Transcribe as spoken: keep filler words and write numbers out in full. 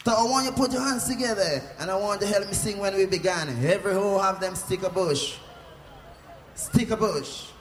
So I want you to put your hands together, and I want you to help me sing when we began. Every who have them stick a bush. Stick a bush.